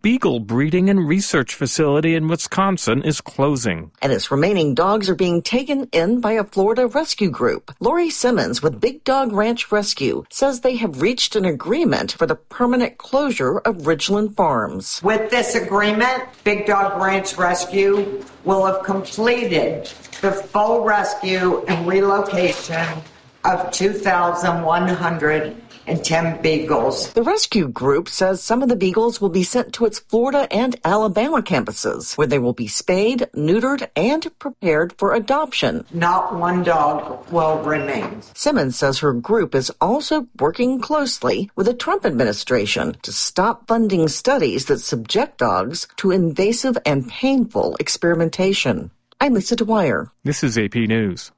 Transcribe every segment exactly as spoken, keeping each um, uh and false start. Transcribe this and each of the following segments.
beagle breeding and research facility in Wisconsin is closing. And its remaining dogs are being taken in by a Florida rescue group. Lori Simmons with Big Dog Ranch Rescue says they have reached an agreement for the permanent closure of Ridgeland Farms. With this agreement, Big Dog Ranch Rescue will have completed the full rescue and relocation of two thousand one hundred ten beagles. The rescue group says some of the beagles will be sent to its Florida and Alabama campuses, where they will be spayed, neutered, and prepared for adoption. Not one dog will remain. Simmons says her group is also working closely with the Trump administration to stop funding studies that subject dogs to invasive and painful experimentation. I'm Lisa Dwyer. This is A P News.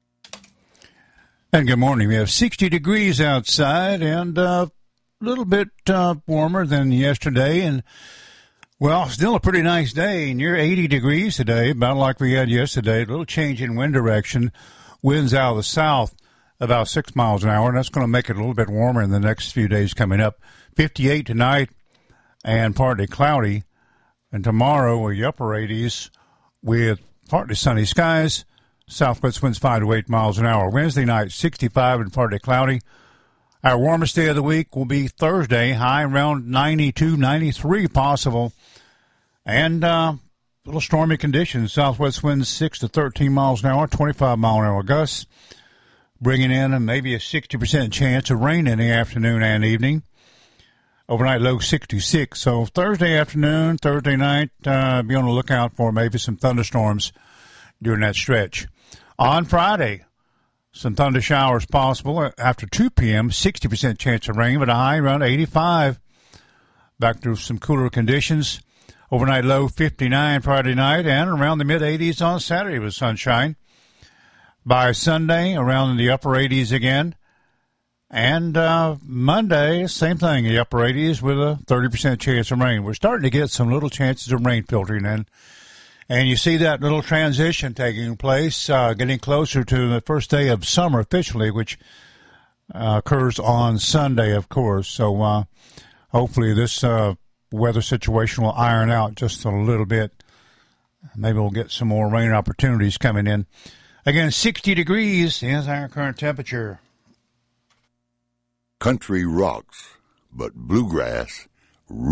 And good morning. We have sixty degrees outside and uh, a little bit uh, warmer than yesterday. And, well, still a pretty nice day. Near eighty degrees today, about like we had yesterday. A little change in wind direction. Winds out of the south about six miles an hour. And that's going to make it a little bit warmer in the next few days coming up. fifty-eight tonight and partly cloudy. And tomorrow, the upper eighties with partly sunny skies. Southwest winds five to eight miles an hour. Wednesday night, sixty-five and partly cloudy. Our warmest day of the week will be Thursday, high around ninety-two, ninety-three possible. And uh, a little stormy conditions. Southwest winds six to thirteen miles an hour, twenty-five mile an hour gusts, bringing in a, maybe a sixty percent chance of rain in the afternoon and evening. Overnight low sixty-six. So Thursday afternoon, Thursday night, uh, be on the lookout for maybe some thunderstorms during that stretch. On Friday, some thunder showers possible after two p.m., sixty percent chance of rain, but a high around eighty-five. Back to some cooler conditions. Overnight low fifty-nine Friday night and around the mid-eighties on Saturday with sunshine. By Sunday, around the upper eighties again. And uh, Monday, same thing, the upper eighties with a thirty percent chance of rain. We're starting to get some little chances of rain filtering in. And you see that little transition taking place, uh, getting closer to the first day of summer officially, which uh, occurs on Sunday, of course. So uh, hopefully this uh, weather situation will iron out just a little bit. Maybe we'll get some more rain opportunities coming in. Again, sixty degrees is our current temperature. Country rocks, but bluegrass